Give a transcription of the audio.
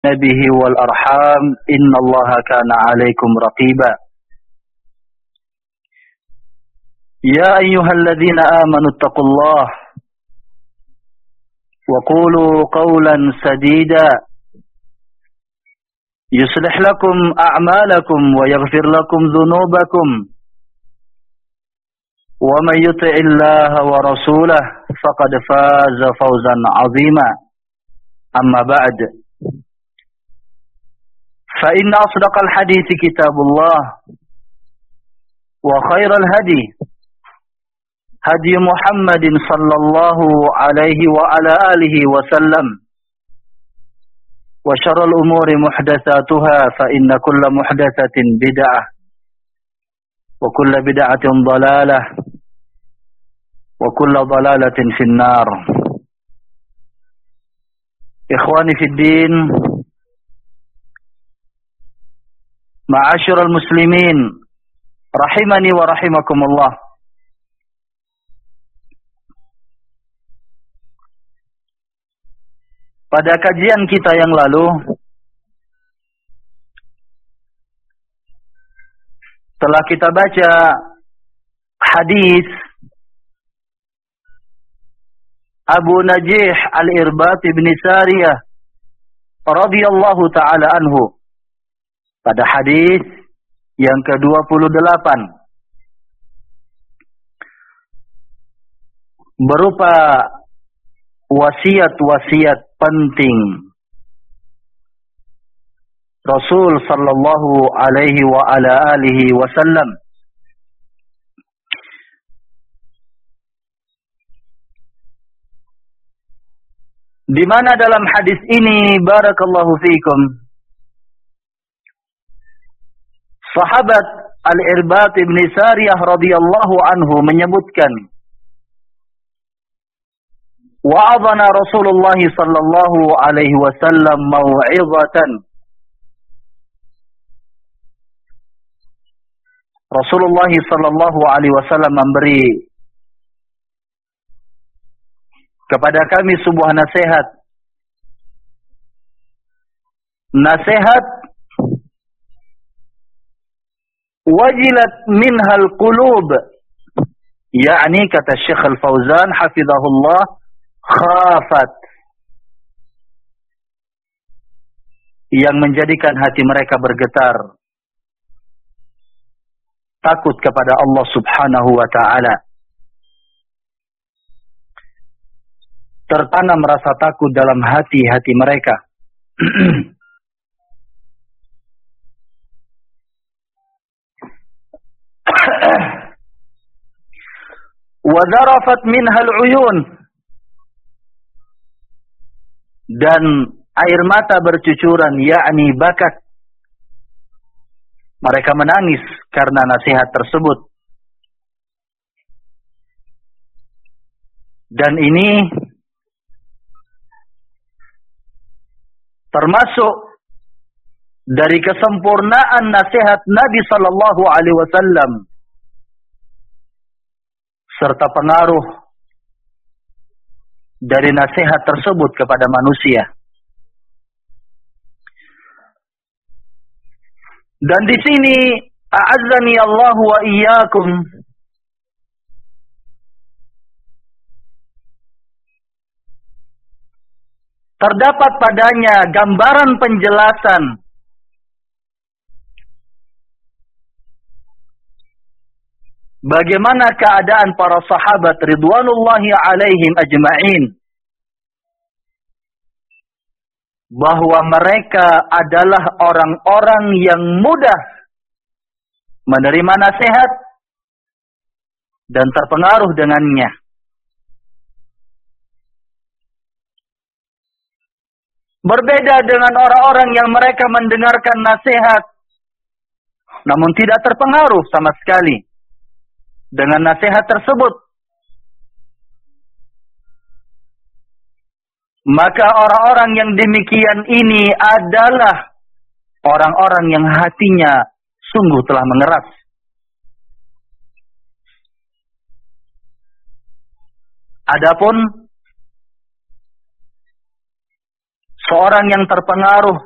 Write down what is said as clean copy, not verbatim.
به والأرحام إن الله كان عليكم رقيبا يا أيها الذين آمنوا اتقوا الله وقولوا قولا سديدا يصلح لكم أعمالكم ويغفر لكم ذنوبكم ومن يطع الله ورسوله فقد فاز فوزا عظيما أما بعد فإن أصدق الحديث كتاب الله وخير الهدي هدي محمد صلى الله عليه وعلى آله وسلم وشر الأمور محدثاتها فإن كل محدثة بدعة وكل بدعة ضلالة وكل ضلالة في النار. إخواني في الدين معاشر المسلمين rahimani wa rahimakumullah. Pada kajian kita yang lalu telah kita baca hadis Abu Najih Al-Irbad bin Sariyah radhiyallahu taala anhu. Pada hadis yang ke-28 berupa wasiat-wasiat penting Rasul sallallahu alaihi wa ala alihi wasallam. Di mana dalam hadis ini barakallahu fiikum sahabat Al-Irbad bin Sariyah radhiyallahu anhu menyebutkan wa'adhana Rasulullah sallallahu alaihi wasallam mau'izatan. Rasulullah sallallahu alaihi wasallam memberi kepada kami sebuah nasihat. Nasihat wajilat minhal qulub, yakni kata Syekh Al-Fauzan hafizahullah, khafat, yang menjadikan hati mereka bergetar, takut kepada Allah subhanahu wa ta'ala. Tertanam rasa takut dalam hati-hati mereka. وَذَرَفَتْ مِنْهَا الْعُيُونَ, dan air mata bercucuran, yakni bakat. Mereka menangis karena nasihat tersebut. Dan ini termasuk dari kesempurnaan nasihat Nabi sallallahu alaihi wasallam serta pengaruh dari nasihat tersebut kepada manusia. Dan di sini a'azzani Allah wa iyyakum, terdapat padanya gambaran penjelasan bagaimana keadaan para sahabat ridwanullahi alaihim ajma'in, bahwa mereka adalah orang-orang yang mudah menerima nasihat dan terpengaruh dengannya. Berbeda dengan orang-orang yang mereka mendengarkan nasihat namun tidak terpengaruh sama sekali dengan nasihat tersebut. Maka orang-orang yang demikian ini adalah orang-orang yang hatinya sungguh telah mengeras. Adapun seorang yang terpengaruh